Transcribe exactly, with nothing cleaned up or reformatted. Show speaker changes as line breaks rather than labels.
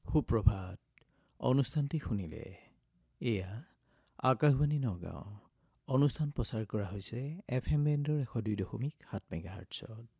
সুপ্ৰভাত। অনুষ্ঠানটি শুনিলে এয়া আকাশবাণী নগাঁও। অনুষ্ঠান প্ৰচাৰ কৰা হৈছে এফ এম বেণ্ডৰ এশ দুই দশমিক সাত মেগাহাৰ্টছত।